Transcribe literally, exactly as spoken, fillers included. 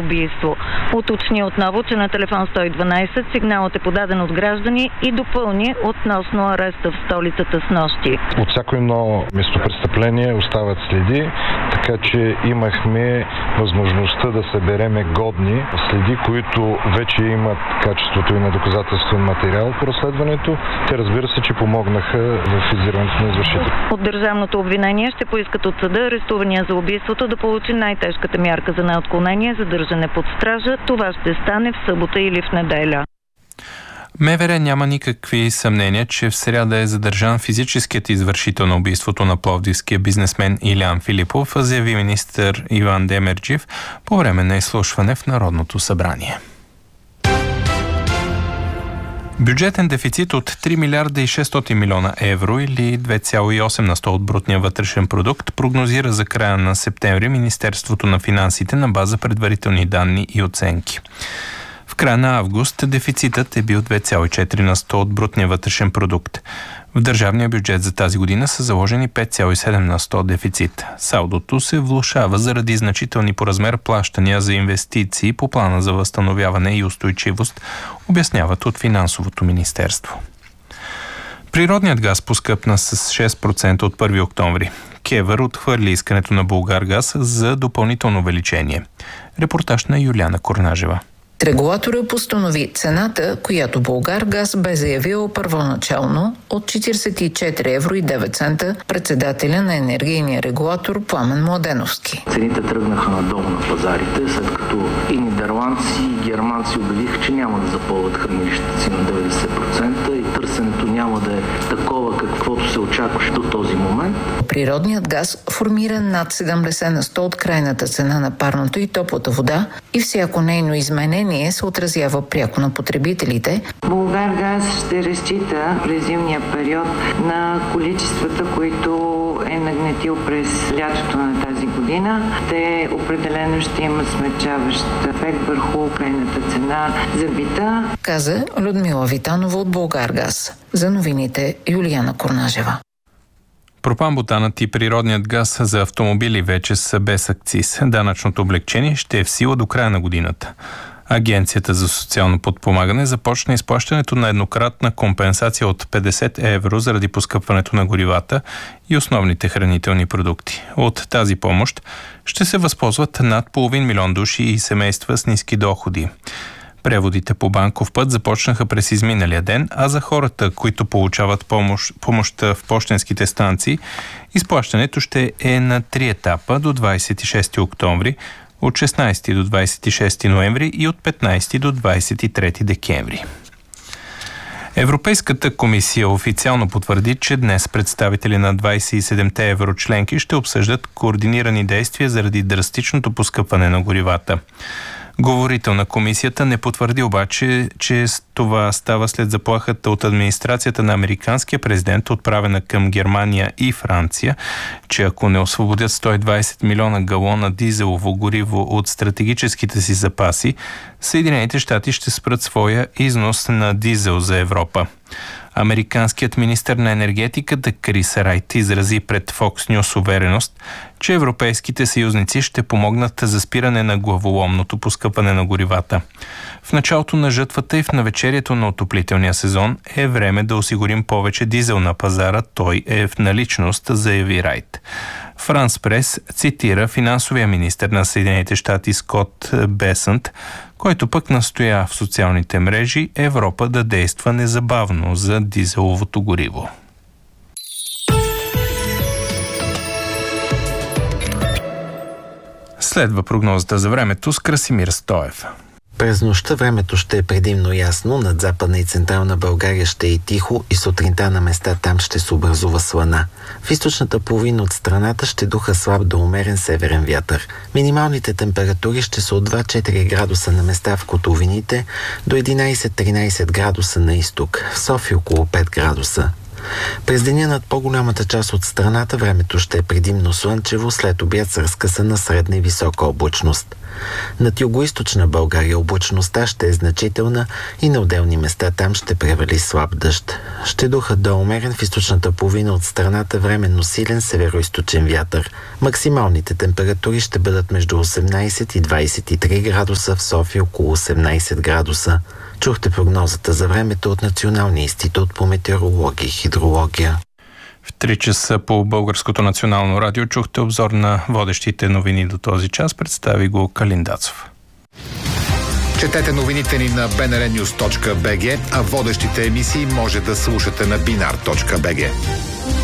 убийство. Уточни отново, че на телефон сто и дванайсет сигналът е подаден от граждани и допълни относно ареста в столицата снощи. От всяко едно местопрестъпление остават следи, така че имахме възможността да събереме годни следи, които вече имат качеството и на доказателствен материал по разследването. Те, разбира се, че помогнаха в издирването на извършителите. От държавното обвинение ще поискат от съда арестувания за убийството да получи най-тежката мярка за неотклонение, задържане под стража. Това ще стане в събота или в неделя. МВР няма никакви съмнения, че в сряда е задържан физическият извършител на убийството на пловдивския бизнесмен Илиян Филипов, заяви министър Иван Демерджиев по време на изслушване в Народното събрание. Бюджетен дефицит от три милиарда и шестстотин милиона евро или две цяло и осем на сто от брутния вътрешен продукт прогнозира за края на септември Министерството на финансите на база предварителни данни и оценки. В края на август дефицитът е бил две цяло и четири на сто от брутния вътрешен продукт. В държавния бюджет за тази година са заложени пет цяло и седем на сто дефицит. Салдото се влошава заради значителни по размер плащания за инвестиции по плана за възстановяване и устойчивост, обясняват от Финансовото министерство. Природният газ поскъпна с шест процента от първи октомври. КЕВР отхвърли искането на Булгаргаз за допълнително увеличение. Репортаж на Юлиана Корнажева. Регулаторът постанови цената, която Булгаргаз бе заявил първоначално от четиридесет и четири евро и девет цента, председателя на енергийния регулатор Пламен Младеновски. Цените тръгнаха надолу на пазарите, след като и нидерландци, и германци обявиха, че няма да запълват хранилищата си на деветдесет процента и търсенето няма да е такова, каквото се очакваше до този момент. Природният газ формира над седемдесет на сто от крайната цена на парното и топлата вода и всяко нейно изменение се отразява пряко на потребителите. Булгаргаз ще разчита през зимния период на количествата, които е нагнетил през лятото на тази година. Те определено ще имат смягчаващ ефект върху крайната цена за бита, каза Людмила Витанова от Булгаргаз. За новините Юлиана Корнажева. Пропан-бутанът и природният газ за автомобили вече са без акциз. Данъчното облекчение ще е в сила до края на годината. Агенцията за социално подпомагане започна изплащането на еднократна компенсация от петдесет евро заради поскъпването на горивата и основните хранителни продукти. От тази помощ ще се възползват над половин милион души и семейства с ниски доходи. Преводите по банков път започнаха през изминалия ден, а за хората, които получават помощ, помощта в пощенските станции, изплащането ще е на три етапа до двадесет и шести октомври, от шестнадесети до двадесет и шести ноември и от петнадесети до двадесет и трети декември. Европейската комисия официално потвърди, че днес представители на двадесет и седемте еврочленки ще обсъждат координирани действия заради драстичното поскъпване на горивата. Говорител на комисията не потвърди обаче, че това става след заплахата от администрацията на американския президент, отправена към Германия и Франция, че ако не освободят сто и двадесет милиона галона дизелово гориво от стратегическите си запаси, Съединените щати ще спрат своя износ на дизел за Европа. Американският министър на енергетиката Крис Райт изрази пред Fox News увереност, че европейските съюзници ще помогнат за спиране на главоломното поскъпване на горивата. В началото на жътвата и в навечерието на отоплителния сезон е време да осигурим повече дизел на пазара, той е в наличност, заяви Райт. Франс Прес цитира финансовия министър на Съединените щати Скот Бесънт, който пък настоя в социалните мрежи Европа да действа незабавно за дизеловото гориво. Следва прогнозата за времето с Красимир Стоев. През нощта времето ще е предимно ясно, над Западна и Централна България ще е тихо и сутринта на места там ще се образува слана. В източната половина от страната ще духа слаб до умерен северен вятър. Минималните температури ще са от два до четири градуса на места в котловините до единадесет до тринадесет градуса на изток, в София около пет градуса. През деня над по-голямата част от страната времето ще е предимно слънчево, след обяд с разкъсана средна и висока облачност. Над югоизточна България облачността ще е значителна и на отделни места там ще превали слаб дъжд. Ще духа до умерен в източната половина от страната временно силен североизточен вятър. Максималните температури ще бъдат между осемнайсет и двайсет и три градуса, в София около осемнайсет градуса. Чухте прогнозата за времето от Националния институт по метеорология и хидрология. В три часа по Българското национално радио чухте обзор на водещите новини до този час. Представи го Калин Дацов. Четете новините ни на би ен ар нюз точка би джи, а водещите емисии може да слушате на бинар точка би джи.